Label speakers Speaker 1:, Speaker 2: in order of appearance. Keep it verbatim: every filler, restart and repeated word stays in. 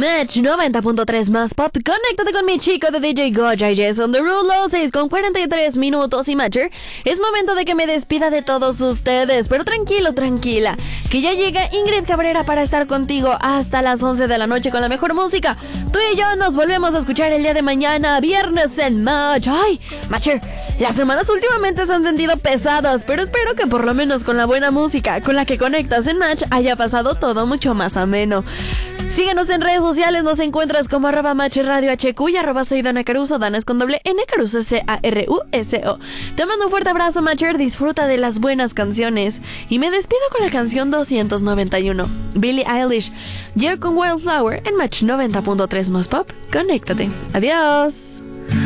Speaker 1: Match noventa punto tres más pop. Conéctate con mi chico de D J Goya y Jason Derulo. seis con cuarenta y tres minutos y Matcher. Es momento de que me despida de todos ustedes. Pero tranquilo, tranquila, que ya llega Ingrid Cabrera para estar contigo hasta las once de la noche con la mejor música. Tú y yo nos volvemos a escuchar el día de mañana, viernes en Match. Ay, Matcher, las semanas últimamente se han sentido pesadas, pero espero que por lo menos con la buena música con la que conectas en Match haya pasado todo mucho más ameno. Síguenos en redes sociales, nos encuentras como arroba Match Radio H Q y arroba soy Dana Caruso, Dana es con doble N, Caruso C A R U S O. Te mando un fuerte abrazo, Matcher, disfruta de las buenas canciones. Y me despido con la canción doscientos noventa y uno, Billie Eilish. Llega con Wildflower en Match noventa punto tres más pop. Conéctate. Adiós.